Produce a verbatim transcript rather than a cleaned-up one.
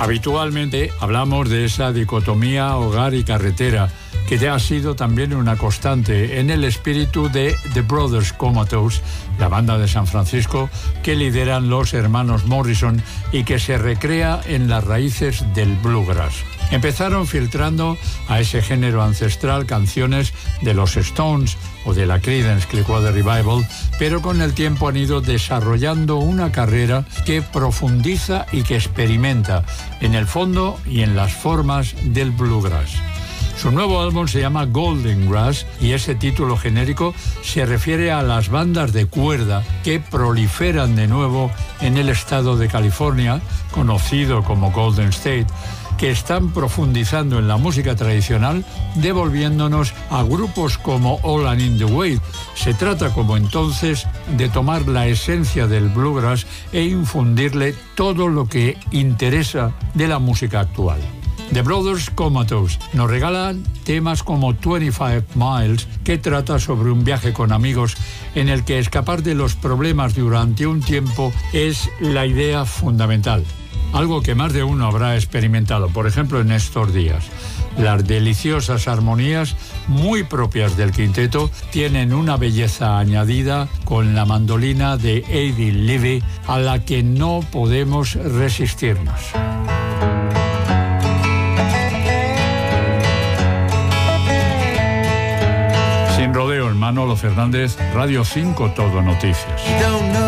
Habitualmente hablamos de esa dicotomía hogar y carretera, que ya ha sido también una constante en el espíritu de The Brothers Comatose, la banda de San Francisco que lideran los hermanos Morrison y que se recrea en las raíces del bluegrass. Empezaron filtrando a ese género ancestral canciones de los Stones o de la Creedence Clearwater Revival, pero con el tiempo han ido desarrollando una carrera que profundiza y que experimenta en el fondo y en las formas del bluegrass. Su nuevo álbum se llama Golden Grass y ese título genérico se refiere a las bandas de cuerda que proliferan de nuevo en el estado de California, conocido como Golden State, que están profundizando en la música tradicional, devolviéndonos a grupos como All and in the Way. Se trata, como entonces, de tomar la esencia del bluegrass e infundirle todo lo que interesa de la música actual. The Brothers Comatose nos regalan temas como veinticinco Miles, que trata sobre un viaje con amigos en el que escapar de los problemas durante un tiempo es la idea fundamental. Algo que más de uno habrá experimentado, por ejemplo, en estos días. Las deliciosas armonías, muy propias del quinteto, tienen una belleza añadida con la mandolina de Avi Levy, a la que no podemos resistirnos. Sin rodeo, Manolo Fernández, Radio cinco Todo Noticias.